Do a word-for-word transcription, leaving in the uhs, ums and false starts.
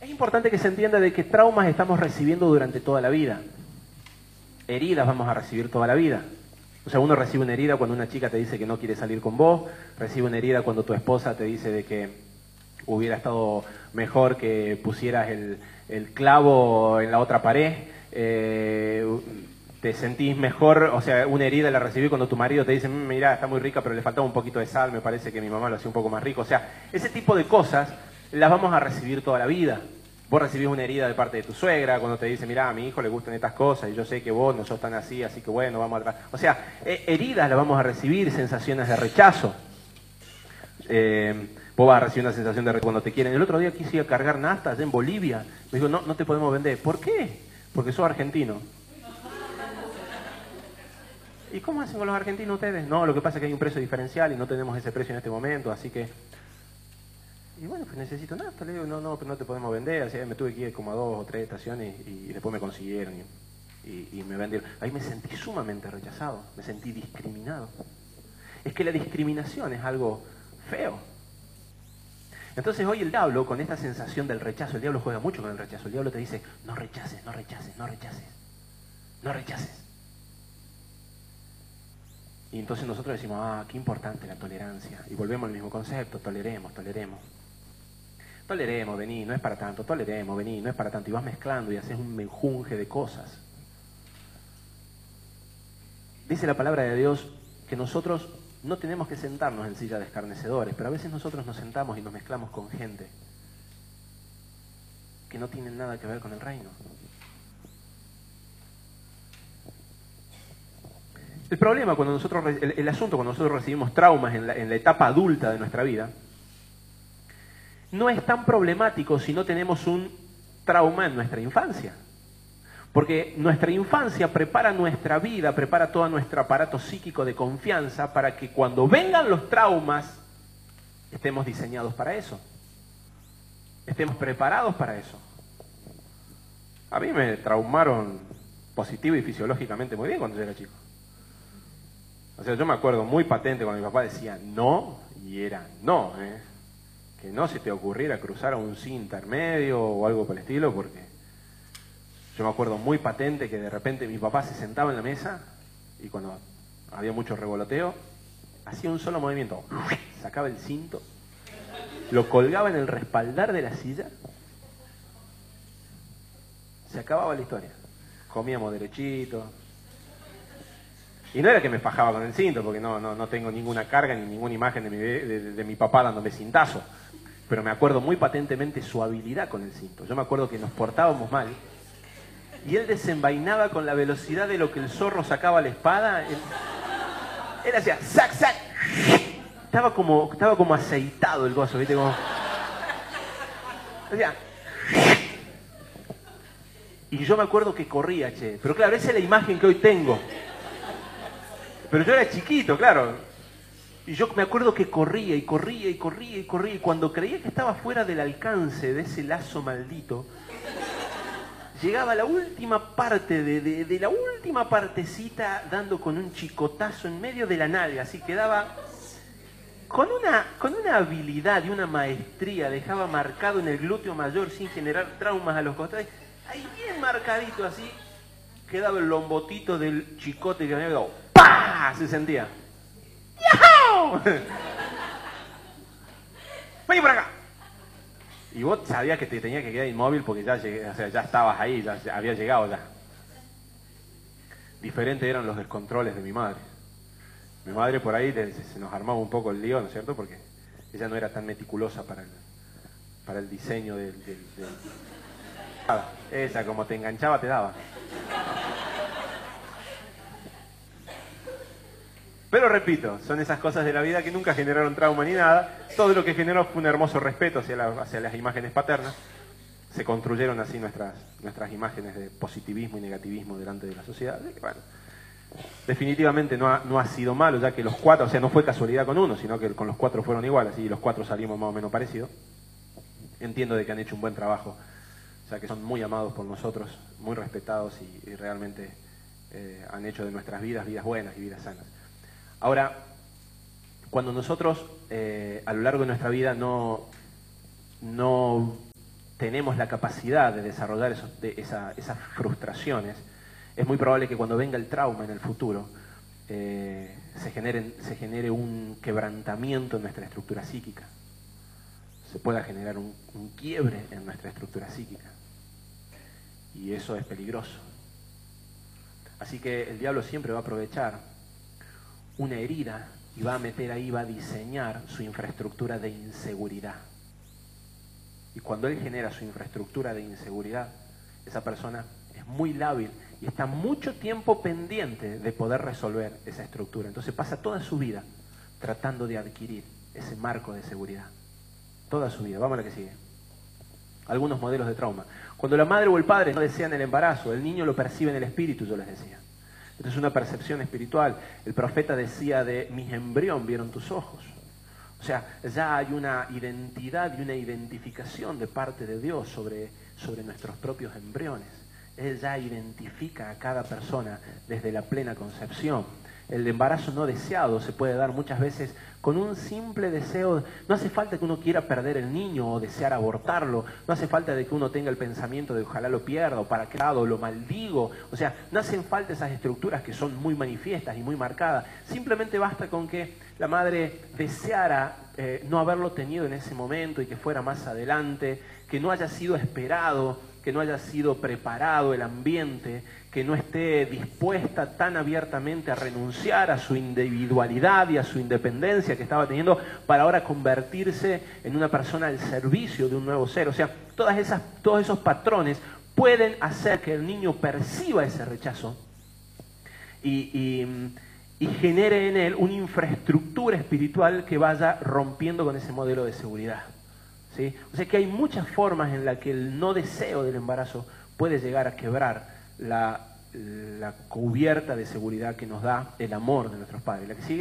Es importante que se entienda de que traumas estamos recibiendo durante toda la vida. Heridas vamos a recibir toda la vida. O sea, uno recibe una herida cuando una chica te dice que no quiere salir con vos, recibe una herida cuando tu esposa te dice de que hubiera estado mejor que pusieras el, el clavo en la otra pared, eh, te sentís mejor, o sea, una herida la recibí cuando tu marido te dice, mira, está muy rica, pero le faltaba un poquito de sal, me parece que mi mamá lo hacía un poco más rico. O sea, ese tipo de cosas las vamos a recibir toda la vida. Vos recibís una herida de parte de tu suegra cuando te dice, mira, a mi hijo le gustan estas cosas y yo sé que vos no sos tan así, así que bueno, vamos atrás. O sea, eh, heridas las vamos a recibir, sensaciones de rechazo. Eh, vos vas a recibir una sensación de rechazo cuando te quieren. El otro día quise ir a cargar nafta allá en Bolivia. Me dijo, no, no te podemos vender. ¿Por qué? Porque sos argentino. ¿Y cómo hacen con los argentinos ustedes? No, lo que pasa es que hay un precio diferencial y no tenemos ese precio en este momento, así que... Y bueno, pues necesito nafta. Le digo, no, no, pero no te podemos vender. Así que me tuve que ir como a dos o tres estaciones y, y después me consiguieron y, y, y me vendieron. Ahí me sentí sumamente rechazado, me sentí discriminado. Es que la discriminación es algo feo. Entonces hoy el diablo, con esta sensación del rechazo, el diablo juega mucho con el rechazo. El diablo te dice, no rechaces, no rechaces, no rechaces, no rechaces. Y entonces nosotros decimos, ah, qué importante la tolerancia. Y volvemos al mismo concepto, toleremos, toleremos. Toleremos, vení, no es para tanto, toleremos, vení, no es para tanto. Y vas mezclando y haces un menjunje de cosas. Dice la palabra de Dios que nosotros no tenemos que sentarnos en silla de escarnecedores, pero a veces nosotros nos sentamos y nos mezclamos con gente que no tienen nada que ver con el reino. El problema, cuando nosotros, el, el asunto cuando nosotros recibimos traumas en la, en la etapa adulta de nuestra vida, no es tan problemático si no tenemos un trauma en nuestra infancia. Porque nuestra infancia prepara nuestra vida, prepara todo nuestro aparato psíquico de confianza para que cuando vengan los traumas estemos diseñados para eso. Estemos preparados para eso. A mí me traumaron positivo y fisiológicamente muy bien cuando yo era chico. O sea, yo me acuerdo muy patente cuando mi papá decía no, y era no, ¿eh? Que no se te ocurriera cruzar a un sí intermedio o algo por el estilo, porque yo me acuerdo muy patente que de repente mi papá se sentaba en la mesa y cuando había mucho revoloteo, hacía un solo movimiento, sacaba el cinto, lo colgaba en el respaldar de la silla, se acababa la historia. Comíamos derechito. Y no era que me fajaba con el cinto, porque no, no, no tengo ninguna carga ni ninguna imagen de mi, de, de, de mi papá dándome cintazo. Pero me acuerdo muy patentemente su habilidad con el cinto. Yo me acuerdo que nos portábamos mal y él desenvainaba con la velocidad de lo que el zorro sacaba la espada. Él, él hacía sac, sac. Estaba como, estaba como aceitado el gozo, ¿viste? Como... Hacía... Y yo me acuerdo que corría, che. Pero claro, esa es la imagen que hoy tengo. Pero yo era chiquito, claro. Y yo me acuerdo que corría y corría y corría y corría. Y cuando creía que estaba fuera del alcance de ese lazo maldito, llegaba a la última parte, de, de, de la última partecita, dando con un chicotazo en medio de la nalga. Así quedaba con una, con una habilidad y una maestría. Dejaba marcado en el glúteo mayor sin generar traumas a los costados. Ahí bien marcadito así, quedaba el lombotito del chicote que me había dado. ¡Pah! Se sentía. ¡Yahoo! Vení por acá. Y vos sabías que te tenías que quedar inmóvil porque ya, llegué, o sea, ya estabas ahí, ya, ya había llegado ya. Diferentes eran los descontroles de mi madre. Mi madre por ahí te, se nos armaba un poco el lío, ¿no es cierto? Porque ella no era tan meticulosa para el, para el diseño del... del, del... Esa, como te enganchaba, te daba. Pero repito, son esas cosas de la vida que nunca generaron trauma ni nada. Todo lo que generó fue un hermoso respeto hacia, la, hacia las imágenes paternas. Se construyeron así nuestras, nuestras imágenes de positivismo y negativismo delante de la sociedad. Bueno, definitivamente no ha, no ha sido malo, ya que los cuatro, o sea, no fue casualidad con uno, sino que con los cuatro fueron iguales y los cuatro salimos más o menos parecidos. Entiendo de que han hecho un buen trabajo. O sea, que son muy amados por nosotros, muy respetados y, y realmente eh, han hecho de nuestras vidas vidas buenas y vidas sanas. Ahora, cuando nosotros eh, a lo largo de nuestra vida no, no tenemos la capacidad de desarrollar esos, de esa, esas frustraciones, es muy probable que cuando venga el trauma en el futuro, eh, se, generen, se genere un quebrantamiento en nuestra estructura psíquica. Se pueda generar un, un quiebre en nuestra estructura psíquica. Y eso es peligroso. Así que el diablo siempre va a aprovechar una herida y va a meter ahí, va a diseñar su infraestructura de inseguridad. Y cuando él genera su infraestructura de inseguridad, esa persona es muy lábil y está mucho tiempo pendiente de poder resolver esa estructura. Entonces pasa toda su vida tratando de adquirir ese marco de seguridad. Toda su vida. Vamos a la que sigue. Algunos modelos de trauma. Cuando la madre o el padre no desean el embarazo, el niño lo percibe en el espíritu, yo les decía. Esto es una percepción espiritual. El profeta decía de mis embrión vieron tus ojos. O sea, ya hay una identidad y una identificación de parte de Dios sobre, sobre nuestros propios embriones. Él ya identifica a cada persona desde la plena concepción. El embarazo no deseado se puede dar muchas veces con un simple deseo. No hace falta que uno quiera perder el niño o desear abortarlo. No hace falta de que uno tenga el pensamiento de ojalá lo pierda o para qué lado, lo maldigo. O sea, no hacen falta esas estructuras que son muy manifiestas y muy marcadas. Simplemente basta con que la madre deseara eh, no haberlo tenido en ese momento y que fuera más adelante, que no haya sido esperado, que no haya sido preparado el ambiente, que no esté dispuesta tan abiertamente a renunciar a su individualidad y a su independencia que estaba teniendo para ahora convertirse en una persona al servicio de un nuevo ser. O sea, todas esas, todos esos patrones pueden hacer que el niño perciba ese rechazo y, y, y genere en él una infraestructura espiritual que vaya rompiendo con ese modelo de seguridad. ¿Sí? O sea que hay muchas formas en las que el no deseo del embarazo puede llegar a quebrar la, la cubierta de seguridad que nos da el amor de nuestros padres. La que sigue.